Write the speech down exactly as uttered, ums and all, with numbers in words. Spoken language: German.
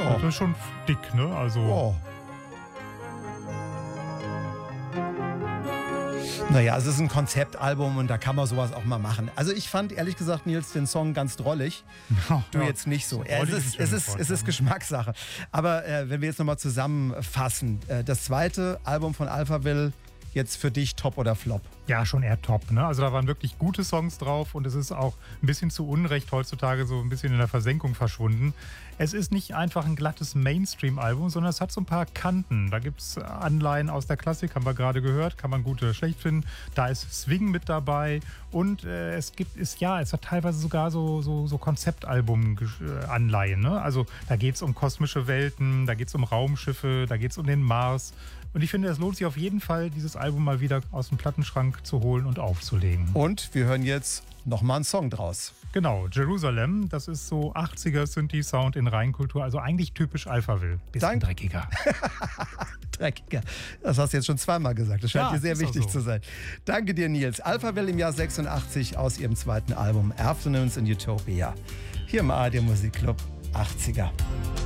Ja. Das ist schon dick, ne? Also. Oh. Naja, es ist ein Konzeptalbum und da kann man sowas auch mal machen. Also ich fand ehrlich gesagt, Nils, den Song ganz drollig. Ja, Du ja. jetzt nicht so. Ja, es, Drollig ist, ist es, schön ist, es ist vorstellen. Geschmackssache. Aber äh, wenn wir jetzt nochmal zusammenfassen. Äh, das zweite Album von Alphaville, jetzt für dich Top oder Flop? Ja, schon eher top. Ne? Also da waren wirklich gute Songs drauf und es ist auch ein bisschen zu Unrecht heutzutage so ein bisschen in der Versenkung verschwunden. Es ist nicht einfach ein glattes Mainstream-Album, sondern es hat so ein paar Kanten. Da gibt es Anleihen aus der Klassik, haben wir gerade gehört, kann man gut oder schlecht finden. Da ist Swing mit dabei und äh, es gibt, ist, ja, es hat teilweise sogar so, so, so Konzeptalbum-Anleihen. Ne? Also da geht es um kosmische Welten, da geht es um Raumschiffe, da geht es um den Mars. Und ich finde, es lohnt sich auf jeden Fall, dieses Album mal wieder aus dem Plattenschrank zu holen und aufzulegen. Und wir hören jetzt nochmal einen Song draus. Genau, Jerusalem, das ist so achtziger Synthi-Sound in Reinkultur, also eigentlich typisch Alphaville. Bisschen Dank- dreckiger. Dreckiger. Das hast du jetzt schon zweimal gesagt. Das scheint Ja, dir sehr ist auch wichtig so. zu sein. Danke dir, Nils. Alphaville im Jahr sechsundachtzig aus ihrem zweiten Album Afternoons in Utopia. Hier im A R D Musikclub achtziger.